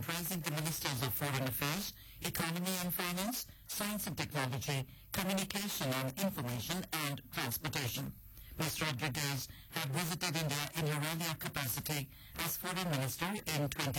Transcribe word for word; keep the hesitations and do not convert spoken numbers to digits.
comprising the Ministers of Foreign Affairs, Economy and Finance, Science and Technology, Communication and Information, and Transportation. Miz Rodriguez had visited India in her earlier capacity as Foreign Minister in twenty